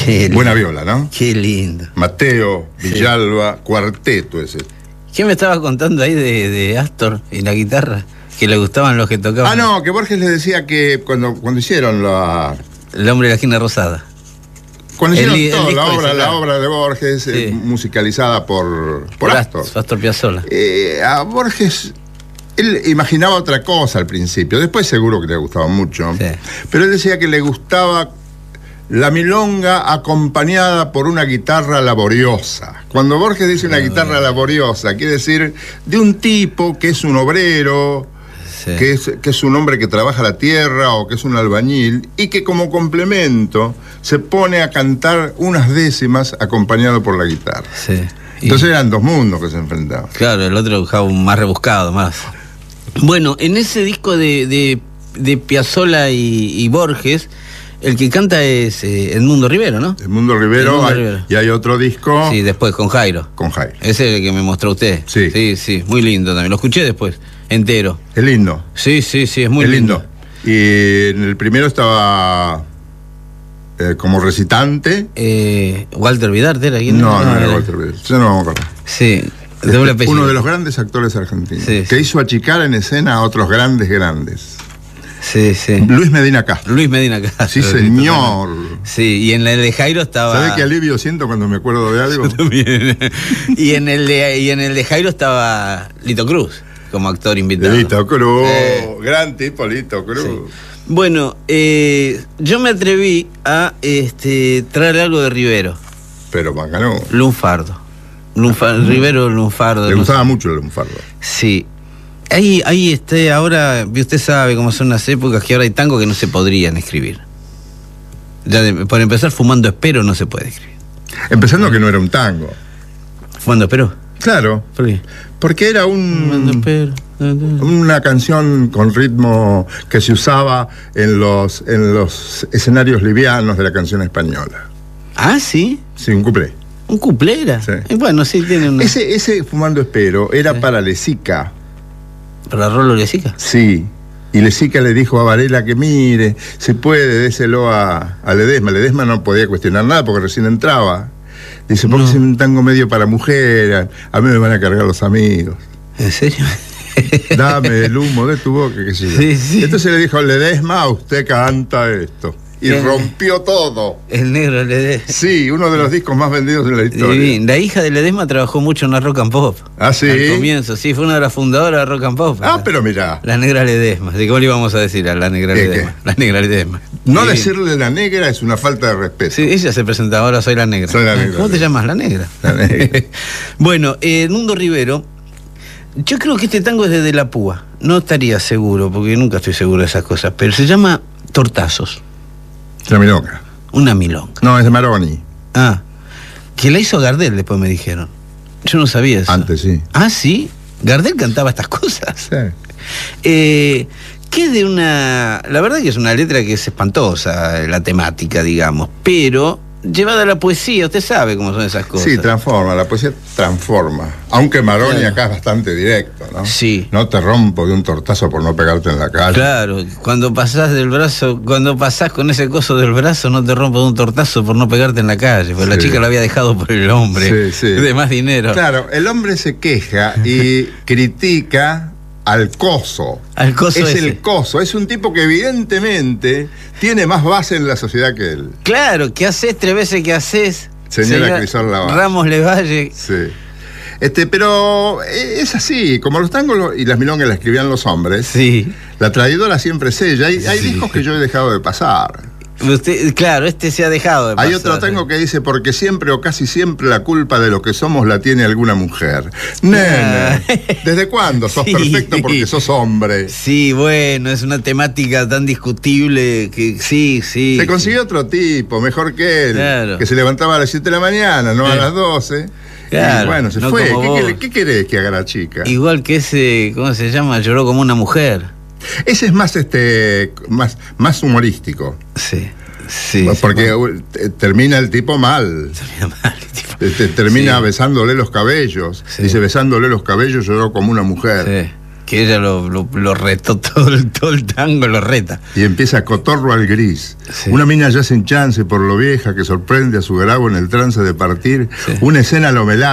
Buena viola, ¿no? Qué lindo. Mateo, Villalba, cuarteto ese. ¿Qué me estaba contando ahí de Astor y la guitarra? Que le gustaban los que tocaban. Ah, no, que Borges le decía que cuando hicieron El hombre de la esquina rosada. Cuando hicieron toda la obra de Borges, sí, musicalizada por Astor. Astor Piazzolla. A Borges, él imaginaba otra cosa al principio, después seguro que le gustaba mucho, sí, pero él decía que le gustaba la milonga acompañada por una guitarra laboriosa. Cuando Borges dice una guitarra laboriosa, quiere decir de un tipo que es un obrero, sí, que es un hombre que trabaja la tierra o que es un albañil y que como complemento se pone a cantar unas décimas acompañado por la guitarra. Sí. Entonces eran dos mundos que se enfrentaban. Claro, el otro buscaba un más rebuscado, más. Bueno, en ese disco de Piazzolla y Borges, el que canta es Edmundo Rivero, ¿no? Edmundo Rivero, y hay otro disco. Sí, después, con Jairo. Con Jairo. Ese es el que me mostró usted. Sí. Sí, sí, muy lindo también. Lo escuché después, entero. Es lindo. Sí, sí, sí, es muy lindo. Y en el primero estaba como recitante. Walter Vidarte era quien. No era Walter Vidarte. Yo no me acuerdo. Sí. Doble apellido. Uno de los grandes actores argentinos. Sí, que hizo achicar en escena a otros grandes. Sí, sí. Luis Medina Castro. Luis Medina Castro. Sí, señor. Sí, y en el de Jairo estaba. ¿Sabe qué alivio siento cuando me acuerdo de algo? Yo también. y en el de Jairo estaba Lito Cruz como actor invitado. Lito Cruz, gran tipo Lito Cruz. Sí. Bueno, yo me atreví a traer algo de Rivero. Pero Macanú. Lunfardo. Rivero Lunfardo. Le gustaba mucho el Lunfardo. Sí. Ahí ahora, usted sabe cómo son las épocas, que ahora hay tango que no se podrían escribir. Por empezar, Fumando Espero no se puede escribir. Empezando que no era un tango. ¿Fumando Espero? Claro. ¿Por qué? Porque era una canción con ritmo que se usaba en los escenarios livianos de la canción española. ¿Ah, sí? Sí, un cuplé. ¿Un cuplé era? Sí. Bueno, sí, tiene una... Ese Fumando Espero era para Lezica. ¿Para Rolo Lezica? Sí. Y Lezica le dijo a Varela que mire, se puede, déselo a Ledesma. Ledesma no podía cuestionar nada porque recién entraba. Dice, porque es un tango medio para mujer, a mí me van a cargar los amigos. ¿En serio? Dame el humo de tu boca, qué sé yo. Sí, sí. Entonces le dijo a Ledesma, usted canta esto. Y rompió todo. El negro Ledesma. Sí, uno de los discos más vendidos en la historia. La hija de Ledesma trabajó mucho en la Rock and Pop. Ah, sí. Al comienzo, sí, fue una de las fundadoras de Rock and Pop. Pero mirá. La negra Ledesma. ¿De cómo le íbamos a decir a la negra Ledesma? La negra Ledesma. No decirle la negra es una falta de respeto. Sí, ella se presenta ahora, soy la negra. Soy la negra. ¿Cómo te llamas? La negra. La negra. Bueno, Edmundo Rivero, yo creo que este tango es de La Púa. No estaría seguro, porque nunca estoy seguro de esas cosas, pero se llama Tortazos. La milonga. Una milonga. No, es de Maroni. Ah, que la hizo Gardel, después me dijeron. Yo no sabía eso. Antes sí. Ah, ¿sí? Gardel cantaba estas cosas. Sí. Que es de una... La verdad que es una letra que es espantosa, la temática, digamos, pero llevada a la poesía, usted sabe cómo son esas cosas. Sí, transforma, la poesía transforma. Aunque Maroni acá es bastante directo, ¿no? Sí. No te rompo de un tortazo por no pegarte en la calle. Claro, cuando pasás con ese coso del brazo, no te rompo de un tortazo por no pegarte en la calle, porque la chica lo había dejado por el hombre, de más dinero. Claro, el hombre se queja y critica al coso. Al coso es ese. El coso, es un tipo que evidentemente tiene más base en la sociedad que él. Claro, ¿qué haces 3 veces que haces? Señora Crisol Lavalle. Ramos Levalle. Sí. Pero es así, como los tangos y las milongas la escribían los hombres, sí, la traidora siempre es ella. Hay discos que yo he dejado de pasar. Claro, se ha dejado de pasar. Hay otro tango que dice, porque siempre o casi siempre la culpa de lo que somos la tiene alguna mujer. Nene, ¿desde cuándo sos perfecto porque sos hombre? Sí, bueno, es una temática tan discutible que sí. Se consiguió otro tipo, mejor que él, claro, que se levantaba a las 7 de la mañana, no a las 12. Claro, y bueno, se fue. ¿Qué querés que haga la chica? Igual que ese, ¿cómo se llama? Lloró como una mujer. Ese es más humorístico. Sí. Porque termina el tipo mal. Termina besándole los cabellos. Sí. Dice, besándole los cabellos lloró como una mujer. Sí. que ella lo retó todo el tango, lo reta. Y empieza Cotorro al gris. Sí. Una mina ya sin chance por lo vieja que sorprende a su grabo en el trance de partir. Sí. Una escena lo